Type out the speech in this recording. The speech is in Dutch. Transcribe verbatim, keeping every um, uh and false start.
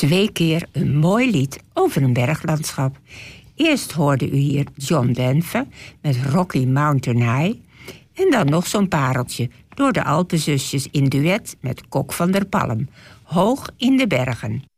twee keer een mooi lied over een berglandschap. Eerst hoorde u hier John Denver met Rocky Mountain High. En dan nog zo'n pareltje door de Alpenzusjes in duet met Kok van der Palm. Hoog in de bergen.